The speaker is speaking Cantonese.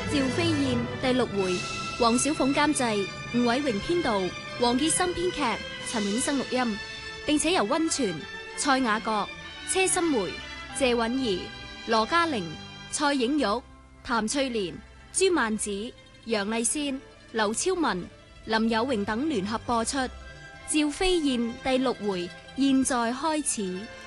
趙飛燕第6回，黃小鳳監製，吳偉榮編導，黃潔生編劇，陳永生錄音，並且由溫泉、蔡雅閣、車心梅、謝允兒、羅嘉玲、蔡影玉、譚翠蓮、朱曼子、楊麗仙、劉超文、林有榮等聯合播出。趙飛燕第6回，現在開始。